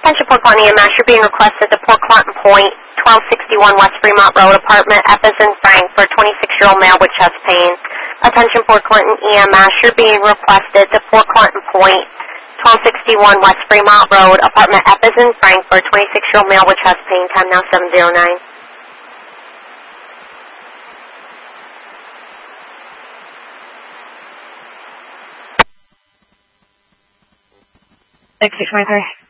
Attention Port Clinton EMS, you're being requested to Port Clinton Point, 1261 West Fremont Road, apartment F as in Frank, for a 26-year-old male with chest pain. Attention Port Clinton EMS, you're being requested to Port Clinton Point, 1261 West Fremont Road, apartment F as in Frank, for a 26-year-old male with chest pain. Time now 7:09. Thanks, 623.